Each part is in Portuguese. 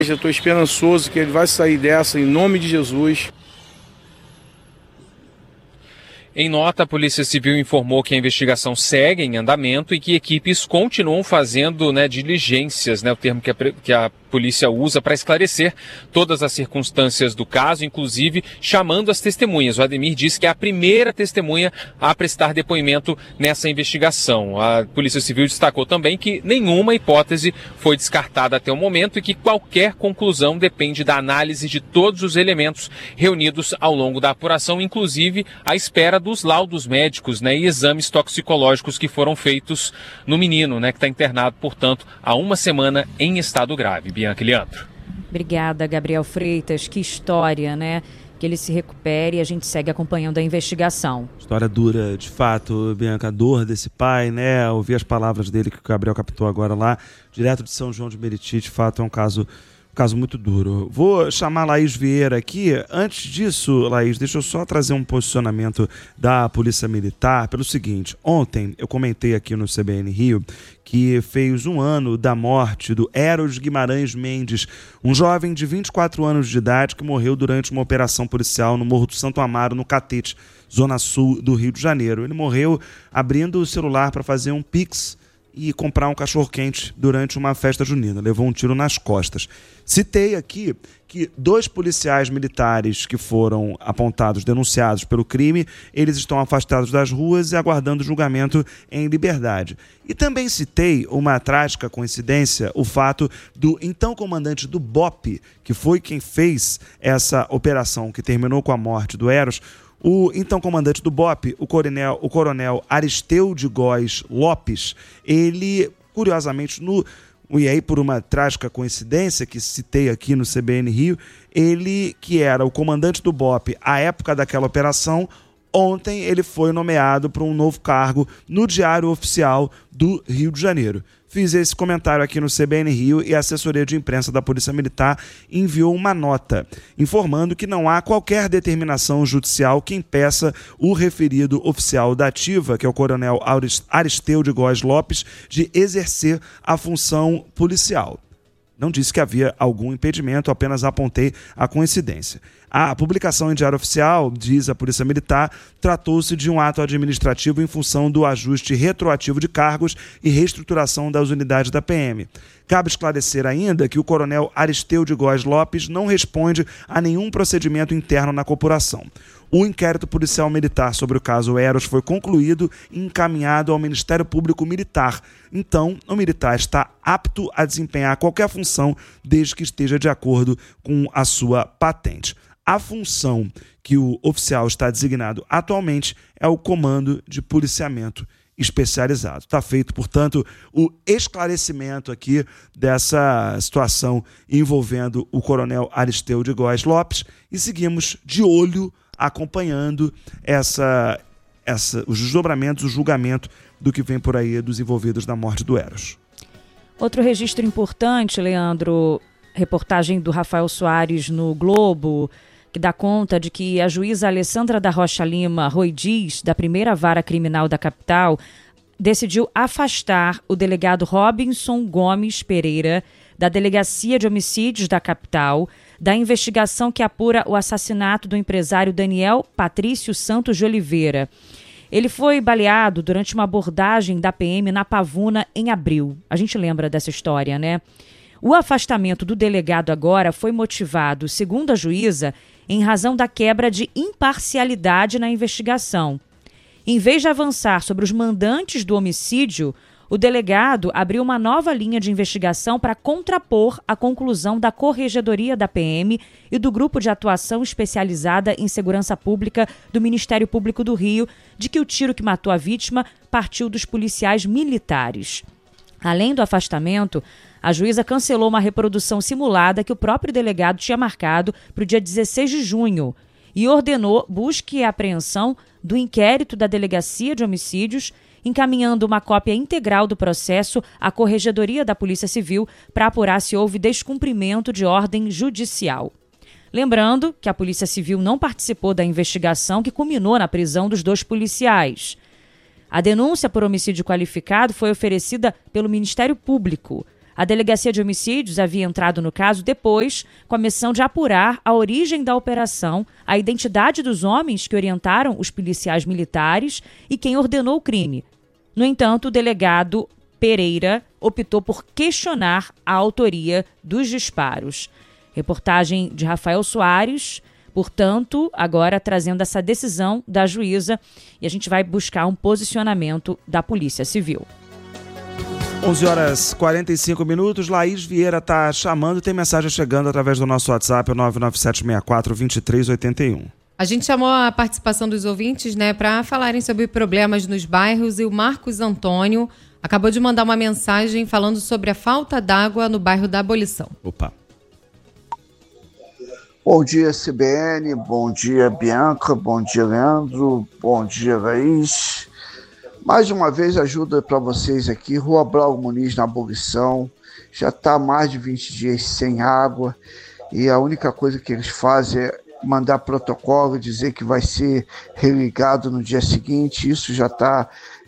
Eu estou esperançoso que ele vai sair dessa em nome de Jesus. Em nota, a Polícia Civil informou que a investigação segue em andamento e que equipes continuam fazendo diligências, o termo que a polícia usa para esclarecer todas as circunstâncias do caso, inclusive chamando as testemunhas. O Ademir disse que é a primeira testemunha a prestar depoimento nessa investigação. A Polícia Civil destacou também que nenhuma hipótese foi descartada até o momento e que qualquer conclusão depende da análise de todos os elementos reunidos ao longo da apuração, inclusive a espera dos laudos médicos e exames toxicológicos que foram feitos no menino, que está internado, portanto, há uma semana em estado grave. Bianca e Leandro. Obrigada, Gabriel Freitas. Que história, Que ele se recupere e a gente segue acompanhando a investigação. História dura, de fato, Bianca, a dor desse pai, Ouvir as palavras dele que o Gabriel captou agora lá, direto de São João de Meriti, de fato é um caso muito duro. Vou chamar a Laís Vieira aqui. Antes disso, Laís, deixa eu só trazer um posicionamento da Polícia Militar pelo seguinte. Ontem eu comentei aqui no CBN Rio que fez um ano da morte do Eros Guimarães Mendes, um jovem de 24 anos de idade que morreu durante uma operação policial no Morro do Santo Amaro, no Catete, zona sul do Rio de Janeiro. Ele morreu abrindo o celular para fazer um Pix e comprar um cachorro-quente durante uma festa junina. Levou um tiro nas costas. Citei aqui que 2 policiais militares que foram apontados, denunciados pelo crime, eles estão afastados das ruas e aguardando julgamento em liberdade. E também citei uma trágica coincidência, o fato do então comandante do BOPE, que foi quem fez essa operação que terminou com a morte do Eros, o então comandante do BOPE, o coronel Aristeu de Góes Lopes, ele, curiosamente, e aí por uma trágica coincidência que citei aqui no CBN Rio, ele, que era o comandante do BOPE à época daquela operação, ontem ele foi nomeado para um novo cargo no Diário Oficial do Rio de Janeiro. Fiz esse comentário aqui no CBN Rio e a assessoria de imprensa da Polícia Militar enviou uma nota informando que não há qualquer determinação judicial que impeça o referido oficial da ativa, que é o coronel Aristeu de Góes Lopes, de exercer a função policial. Não disse que havia algum impedimento, apenas apontei a coincidência. A publicação em Diário Oficial, diz a Polícia Militar, tratou-se de um ato administrativo em função do ajuste retroativo de cargos e reestruturação das unidades da PM. Cabe esclarecer ainda que o coronel Aristeu de Góes Lopes não responde a nenhum procedimento interno na corporação. O inquérito policial militar sobre o caso Eros foi concluído e encaminhado ao Ministério Público Militar. Então, o militar está apto a desempenhar qualquer função desde que esteja de acordo com a sua patente. A função que o oficial está designado atualmente é o Comando de Policiamento Especializado. Está feito, portanto, o esclarecimento aqui dessa situação envolvendo o coronel Aristeu de Góes Lopes e seguimos de olho acompanhando os desdobramentos, o julgamento do que vem por aí dos envolvidos na morte do Eros. Outro registro importante, Leandro, reportagem do Rafael Soares no Globo, que dá conta de que a juíza Alessandra da Rocha Lima Roidiz, da primeira vara criminal da capital, decidiu afastar o delegado Robinson Gomes Pereira da Delegacia de Homicídios da capital, da investigação que apura o assassinato do empresário Daniel Patrício Santos de Oliveira. Ele foi baleado durante uma abordagem da PM na Pavuna em abril. A gente lembra dessa história, O afastamento do delegado agora foi motivado, segundo a juíza, em razão da quebra de imparcialidade na investigação. Em vez de avançar sobre os mandantes do homicídio, o delegado abriu uma nova linha de investigação para contrapor a conclusão da Corregedoria da PM e do Grupo de Atuação Especializada em Segurança Pública do Ministério Público do Rio de que o tiro que matou a vítima partiu dos policiais militares. Além do afastamento, a juíza cancelou uma reprodução simulada que o próprio delegado tinha marcado para o dia 16 de junho e ordenou busca e apreensão do inquérito da Delegacia de Homicídios, encaminhando uma cópia integral do processo à Corregedoria da Polícia Civil para apurar se houve descumprimento de ordem judicial. Lembrando que a Polícia Civil não participou da investigação que culminou na prisão dos 2 policiais. A denúncia por homicídio qualificado foi oferecida pelo Ministério Público. A Delegacia de Homicídios havia entrado no caso depois, com a missão de apurar a origem da operação, a identidade dos homens que orientaram os policiais militares e quem ordenou o crime. No entanto, o delegado Pereira optou por questionar a autoria dos disparos. Reportagem de Rafael Soares, portanto, agora trazendo essa decisão da juíza, e a gente vai buscar um posicionamento da Polícia Civil. 11h45. Laís Vieira está chamando, tem mensagem chegando através do nosso WhatsApp, 99764-2381. A gente chamou a participação dos ouvintes, né, para falarem sobre problemas nos bairros, e o Marcos Antônio acabou de mandar uma mensagem falando sobre a falta d'água no bairro da Abolição. Opa. Bom dia, CBN, bom dia, Bianca, bom dia, Leandro, bom dia, Laís. Mais uma vez, ajuda para vocês aqui, Rua Brau Muniz, na Abolição. Já está há mais de 20 dias sem água e a única coisa que eles fazem é mandar protocolo, dizer que vai ser religado no dia seguinte. Isso já tá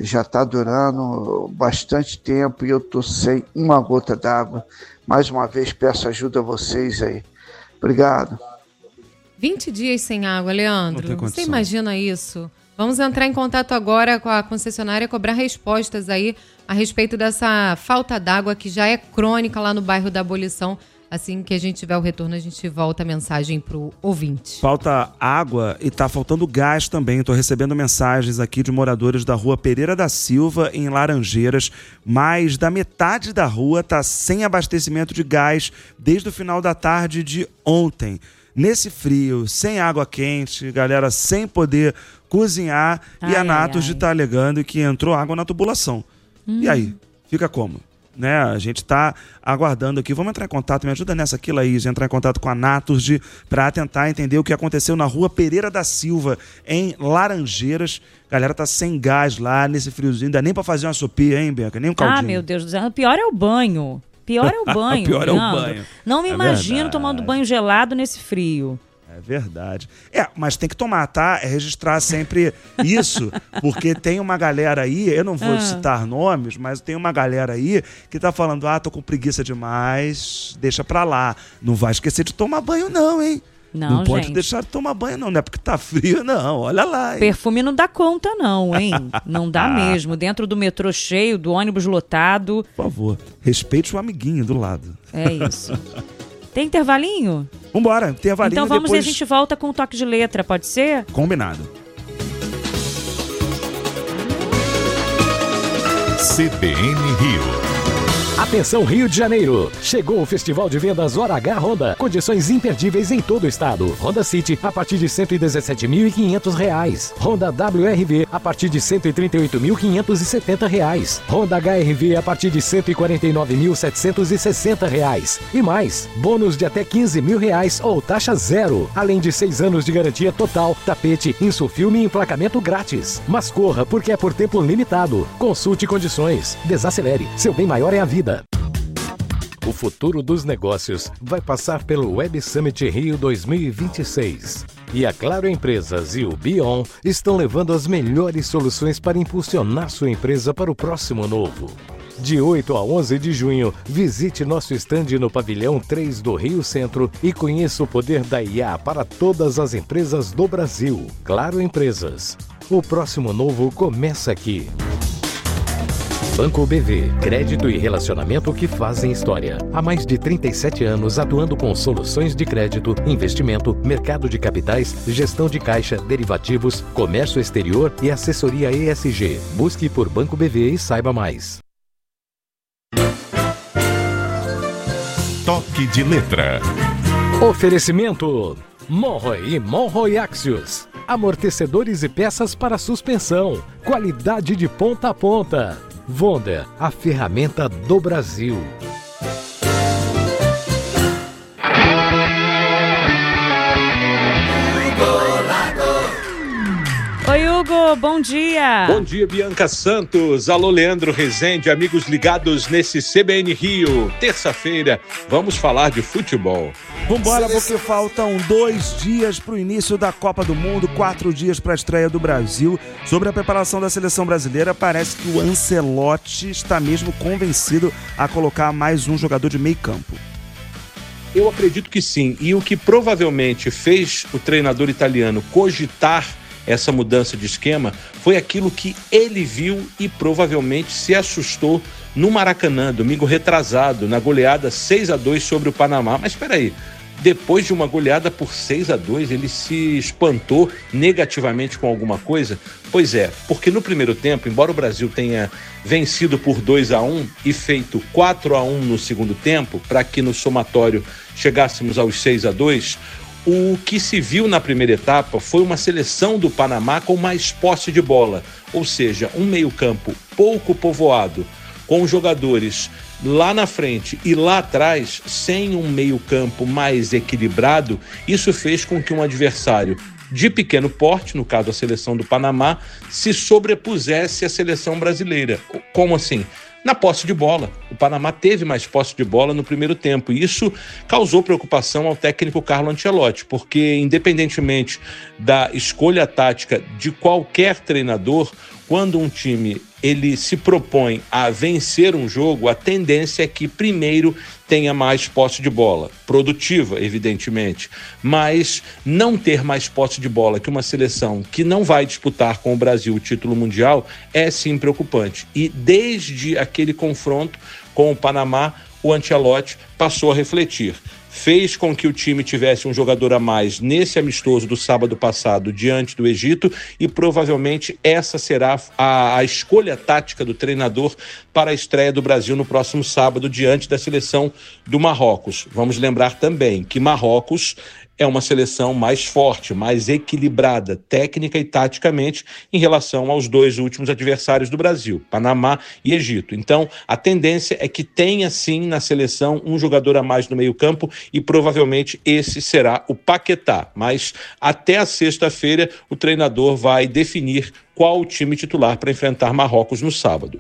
durando bastante tempo e eu estou sem uma gota d'água. Mais uma vez, peço ajuda a vocês aí. Obrigado. 20 dias sem água, Leandro. Você imagina isso? Vamos entrar em contato agora com a concessionária, cobrar respostas aí a respeito dessa falta d'água que já é crônica lá no bairro da Abolição. Assim que a gente tiver o retorno, a gente volta a mensagem pro ouvinte. Falta água e tá faltando gás também. Estou recebendo mensagens aqui de moradores da rua Pereira da Silva, em Laranjeiras. Mais da metade da rua tá sem abastecimento de gás desde o final da tarde de ontem. Nesse frio, sem água quente, galera sem poder cozinhar, e a Natos está alegando que entrou água na tubulação. E aí? Fica como? Né? A gente está aguardando aqui. Vamos entrar em contato, me ajuda nessa aqui, Laís, entrar em contato com a Naturgy para tentar entender o que aconteceu na rua Pereira da Silva, em Laranjeiras. A galera tá sem gás lá, nesse friozinho. Ainda nem para fazer uma sopia, hein, Bianca? Nem um caldinho. Ah, meu Deus do céu. O pior é o banho. Pior é o banho. Pior é o banho. Não me imagino tomando banho gelado nesse frio. É verdade. Mas tem que tomar, tá? É registrar sempre isso, porque tem uma galera aí, eu não vou citar nomes, mas tem uma galera aí que tá falando, tô com preguiça demais, deixa pra lá. Não vai esquecer de tomar banho não, hein? Não pode gente. Deixar de tomar banho não é porque tá frio não, olha lá. Hein? Perfume não dá conta não, hein? Não dá mesmo. Dentro do metrô cheio, do ônibus lotado. Por favor, respeite o amiguinho do lado. É isso. Tem intervalinho? Vambora, intervalinho. Então vamos depois... e a gente volta com um toque de letra, pode ser? Combinado. CBN Rio. Atenção Rio de Janeiro, chegou o Festival de Vendas Hora H Honda, condições imperdíveis em todo o estado. Honda City a partir de R$ 117.500, Honda WRV a partir de R$ 138.570, Honda HRV a partir de R$ 149.760 e mais, bônus de até R$ 15.000 ou taxa zero, além de 6 anos de garantia total, tapete, insufilme e emplacamento grátis. Mas corra porque é por tempo limitado. Consulte condições, desacelere, seu bem maior é a vida. O futuro dos negócios vai passar pelo Web Summit Rio 2026. E a Claro Empresas e o Bion estão levando as melhores soluções para impulsionar sua empresa para o próximo novo. De 8 a 11 de junho, visite nosso estande no pavilhão 3 do Rio Centro e conheça o poder da IA para todas as empresas do Brasil. Claro Empresas. O próximo novo começa aqui. Banco BV, crédito e relacionamento que fazem história. Há mais de 37 anos atuando com soluções de crédito, investimento, mercado de capitais, gestão de caixa, derivativos, comércio exterior e assessoria ESG. Busque por Banco BV e saiba mais. Toque de letra. Oferecimento Monroe e Monroe Axios. Amortecedores e peças para suspensão. Qualidade de ponta a ponta. Wonder, a ferramenta do Brasil. Oi, Hugo! Alô, bom dia. Bom dia, Bianca Santos. Alô, Leandro Rezende, amigos ligados nesse CBN Rio. Terça-feira, vamos falar de futebol. Vambora, porque faltam 2 dias para o início da Copa do Mundo, 4 dias para a estreia do Brasil. Sobre a preparação da seleção brasileira, parece que o Ancelotti está mesmo convencido a colocar mais um jogador de meio campo. Eu acredito que sim, e o que provavelmente fez o treinador italiano cogitar essa mudança de esquema foi aquilo que ele viu e provavelmente se assustou no Maracanã, domingo retrasado, na goleada 6-2 sobre o Panamá. Mas espera aí, depois de uma goleada por 6-2, ele se espantou negativamente com alguma coisa? Pois é, porque no primeiro tempo, embora o Brasil tenha vencido por 2-1 e feito 4-1 no segundo tempo, para que no somatório chegássemos aos 6-2, o que se viu na primeira etapa foi uma seleção do Panamá com mais posse de bola, ou seja, um meio-campo pouco povoado, com jogadores lá na frente e lá atrás, sem um meio-campo mais equilibrado. Isso fez com que um adversário de pequeno porte, no caso a seleção do Panamá, se sobrepusesse à seleção brasileira. Como assim? Na posse de bola. O Panamá teve mais posse de bola no primeiro tempo e isso causou preocupação ao técnico Carlo Ancelotti, porque independentemente da escolha tática de qualquer treinador, quando um time ele se propõe a vencer um jogo, a tendência é que primeiro tenha mais posse de bola, produtiva, evidentemente, mas não ter mais posse de bola que uma seleção que não vai disputar com o Brasil o título mundial é sim preocupante. E desde aquele confronto com o Panamá, o Ancelotti passou a refletir. Fez com que o time tivesse um jogador a mais nesse amistoso do sábado passado diante do Egito e provavelmente essa será a escolha tática do treinador para a estreia do Brasil no próximo sábado diante da seleção do Marrocos. Vamos lembrar também que Marrocos é uma seleção mais forte, mais equilibrada, técnica e taticamente, em relação aos 2 últimos adversários do Brasil, Panamá e Egito. Então, a tendência é que tenha, sim, na seleção um jogador a mais no meio-campo e provavelmente esse será o Paquetá. Mas até a sexta-feira, o treinador vai definir qual o time titular para enfrentar Marrocos no sábado.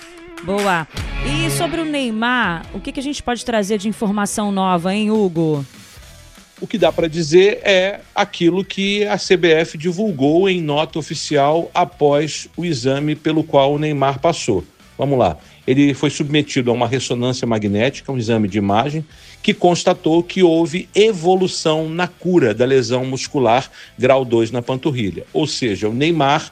Boa. E sobre o Neymar, o que a gente pode trazer de informação nova, hein, Hugo? O que dá para dizer é aquilo que a CBF divulgou em nota oficial após o exame pelo qual o Neymar passou. Vamos lá. Ele foi submetido a uma ressonância magnética, um exame de imagem, que constatou que houve evolução na cura da lesão muscular grau 2 na panturrilha. Ou seja, o Neymar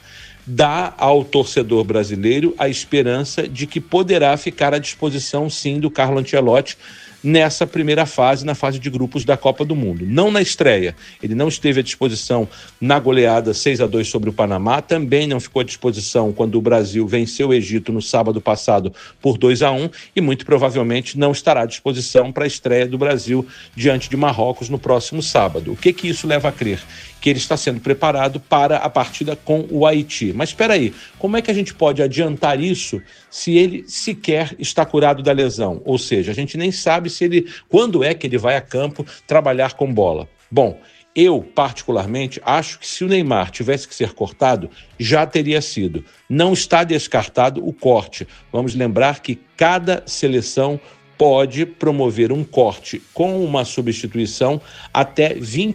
dá ao torcedor brasileiro a esperança de que poderá ficar à disposição, sim, do Carlo Ancelotti nessa primeira fase, na fase de grupos da Copa do Mundo. Não na estreia. Ele não esteve à disposição na goleada 6-2 sobre o Panamá, também não ficou à disposição quando o Brasil venceu o Egito no sábado passado por 2-1 e muito provavelmente não estará à disposição para a estreia do Brasil diante de Marrocos no próximo sábado. O que isso leva a crer? Que ele está sendo preparado para a partida com o Haiti. Mas espera aí, como é que a gente pode adiantar isso se ele sequer está curado da lesão? Ou seja, a gente nem sabe quando é que ele vai a campo trabalhar com bola. Bom, eu particularmente acho que se o Neymar tivesse que ser cortado, já teria sido. Não está descartado o corte. Vamos lembrar que cada seleção pode promover um corte com uma substituição até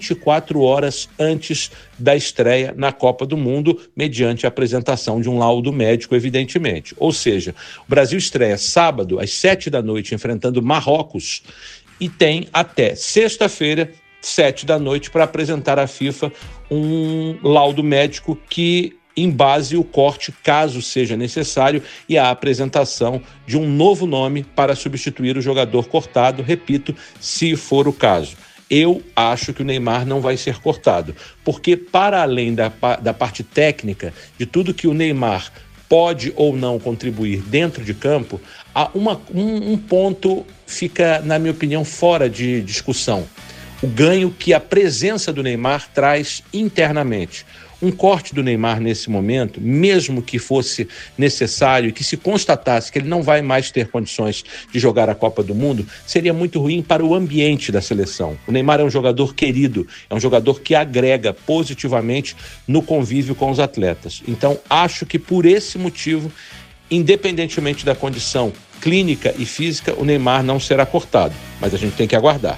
24 horas antes da estreia na Copa do Mundo, mediante a apresentação de um laudo médico, evidentemente. Ou seja, o Brasil estreia sábado, às 19h, enfrentando Marrocos, e tem até sexta-feira, 19h, para apresentar à FIFA um laudo médico que embase o corte, caso seja necessário, e a apresentação de um novo nome para substituir o jogador cortado, repito, se for o caso. Eu acho que o Neymar não vai ser cortado, porque para além da parte técnica, de tudo que o Neymar pode ou não contribuir dentro de campo, há um ponto fica, na minha opinião, fora de discussão. O ganho que a presença do Neymar traz internamente. Um corte do Neymar nesse momento, mesmo que fosse necessário e que se constatasse que ele não vai mais ter condições de jogar a Copa do Mundo, seria muito ruim para o ambiente da seleção. O Neymar é um jogador querido, é um jogador que agrega positivamente no convívio com os atletas. Então, acho que por esse motivo, independentemente da condição clínica e física, o Neymar não será cortado, mas a gente tem que aguardar.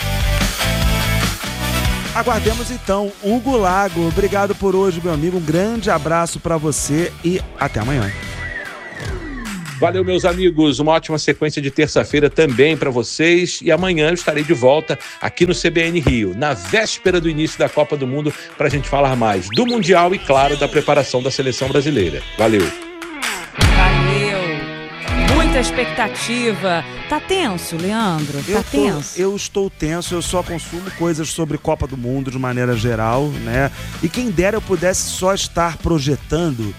Aguardemos então. Hugo Lago, obrigado por hoje, meu amigo. Um grande abraço para você e até amanhã. Valeu, meus amigos. Uma ótima sequência de terça-feira também para vocês. E amanhã eu estarei de volta aqui no CBN Rio, na véspera do início da Copa do Mundo, para a gente falar mais do Mundial e, claro, da preparação da seleção brasileira. Valeu. Muita expectativa. Tá tenso, Leandro? Tenso? Eu estou tenso, eu só consumo coisas sobre Copa do Mundo de maneira geral, né? E quem dera eu pudesse só estar projetando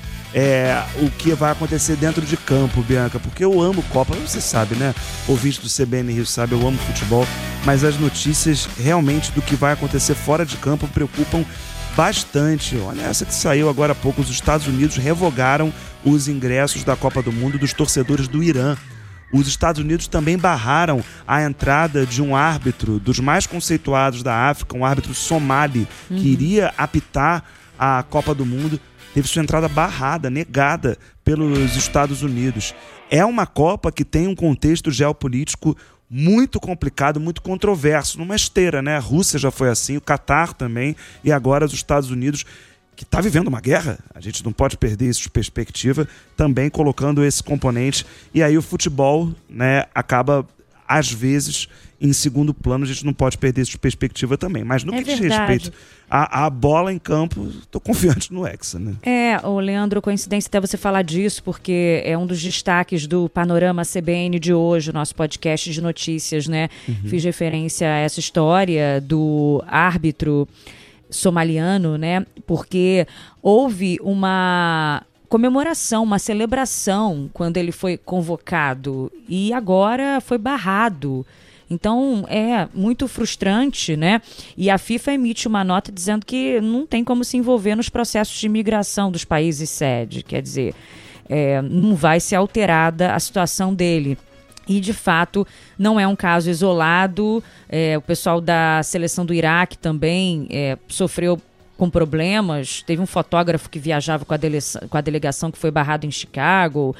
o que vai acontecer dentro de campo, Bianca, porque eu amo Copa, você sabe, né? Ouvinte do CBN Rio sabe, eu amo futebol, mas as notícias realmente do que vai acontecer fora de campo preocupam bastante. Olha essa que saiu agora há pouco, os Estados Unidos revogaram os ingressos da Copa do Mundo dos torcedores do Irã. Os Estados Unidos também barraram a entrada de um árbitro dos mais conceituados da África, um árbitro somali, que iria apitar a Copa do Mundo. Teve sua entrada barrada, negada pelos Estados Unidos. É uma Copa que tem um contexto geopolítico muito complicado, muito controverso, numa esteira, né? A Rússia já foi assim, o Catar também, e agora os Estados Unidos, que está vivendo uma guerra, a gente não pode perder isso de perspectiva, também colocando esse componente. E aí o futebol, né, acaba, às vezes, em segundo plano, a gente não pode perder isso de perspectiva também. Mas no que diz respeito à bola em campo, estou confiante no Hexa, né? O Leandro, coincidência até você falar disso, porque é um dos destaques do Panorama CBN de hoje, nosso podcast de notícias, né? Fiz referência a essa história do árbitro somaliano, né? Porque houve uma comemoração, uma celebração quando ele foi convocado e agora foi barrado. Então é muito frustrante, né? E a FIFA emite uma nota dizendo que não tem como se envolver nos processos de imigração dos países sede, quer dizer, não vai ser alterada a situação dele. E, de fato, não é um caso isolado. O pessoal da seleção do Iraque também sofreu com problemas. Teve um fotógrafo que viajava com a delegação que foi barrado em Chicago.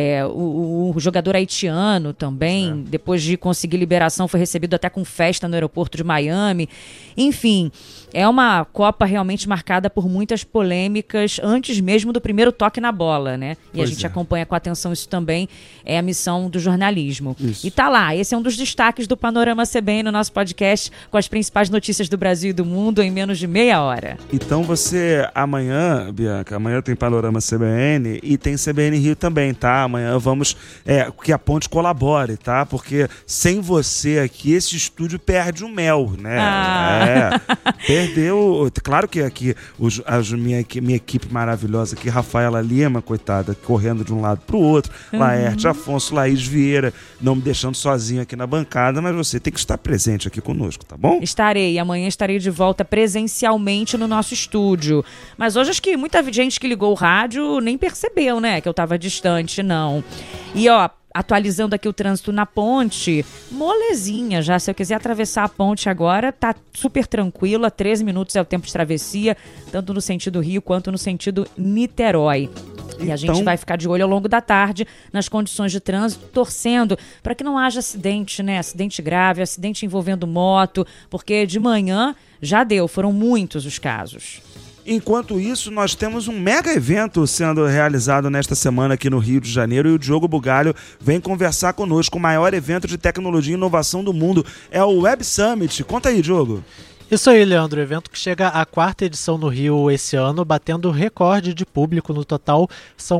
O jogador haitiano também, depois de conseguir liberação, foi recebido até com festa no aeroporto de Miami. Enfim, é uma Copa realmente marcada por muitas polêmicas antes mesmo do primeiro toque na bola, né? E a gente acompanha com atenção isso também, é a missão do jornalismo. Isso. E tá lá, esse é um dos destaques do Panorama CBN no nosso podcast, com as principais notícias do Brasil e do mundo em menos de meia hora. Então você, amanhã, Bianca, amanhã tem Panorama CBN e tem CBN Rio também, tá? Amanhã vamos que a Ponte colabore, tá? Porque sem você aqui, esse estúdio perde o mel, né? Perdeu. Claro que aqui minha equipe maravilhosa aqui, Rafaela Lima, coitada, correndo de um lado pro outro, Laerte Afonso, Laís Vieira, não me deixando sozinho aqui na bancada, mas você tem que estar presente aqui conosco, tá bom? Estarei. Amanhã estarei de volta presencialmente no nosso estúdio. Mas hoje acho que muita gente que ligou o rádio nem percebeu, né? Que eu tava distante, não. E atualizando aqui o trânsito na ponte, molezinha já. Se eu quiser atravessar a ponte agora, tá super tranquila. 13 minutos é o tempo de travessia, tanto no sentido Rio quanto no sentido Niterói. E a gente vai ficar de olho ao longo da tarde nas condições de trânsito, torcendo para que não haja acidente, né? Acidente grave, acidente envolvendo moto, porque de manhã já foram muitos os casos. Enquanto isso, nós temos um mega evento sendo realizado nesta semana aqui no Rio de Janeiro e o Diogo Bugalho vem conversar conosco. O maior evento de tecnologia e inovação do mundo é o Web Summit. Conta aí, Diogo. Isso aí, Leandro, o evento que chega à 4ª edição no Rio esse ano, batendo recorde de público. No total, são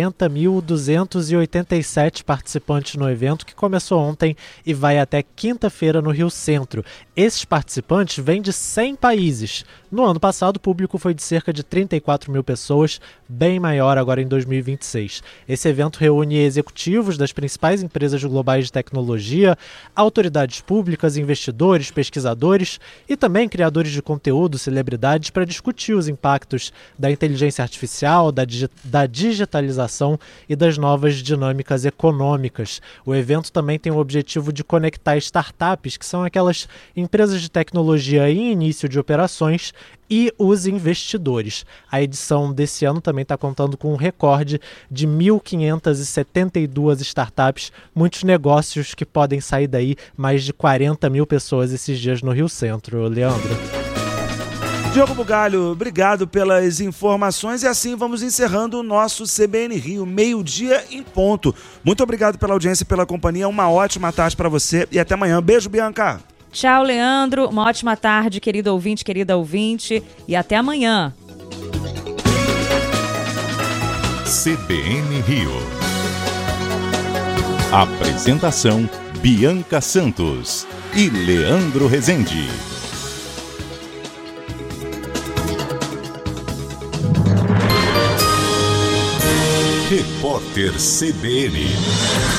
40.287 participantes no evento, que começou ontem e vai até quinta-feira no Rio Centro. Esses participantes vêm de 100 países. No ano passado, o público foi de cerca de 34 mil pessoas, bem maior agora em 2026. Esse evento reúne executivos das principais empresas globais de tecnologia, autoridades públicas, investidores, pesquisadores e também também criadores de conteúdo, celebridades, para discutir os impactos da inteligência artificial, da digitalização e das novas dinâmicas econômicas. O evento também tem o objetivo de conectar startups, que são aquelas empresas de tecnologia em início de operações, e os investidores. A edição desse ano também está contando com um recorde de 1.572 startups, muitos negócios que podem sair daí, mais de 40 mil pessoas esses dias no Rio Centro. Leandro. Diogo Bugalho, obrigado pelas informações e assim vamos encerrando o nosso CBN Rio, 12:00 em ponto. Muito obrigado pela audiência e pela companhia, uma ótima tarde para você e até amanhã. Beijo, Bianca. Tchau, Leandro. Uma ótima tarde, querido ouvinte, querida ouvinte. E até amanhã. CBN Rio. Apresentação: Bianca Santos e Leandro Rezende. Repórter CBN.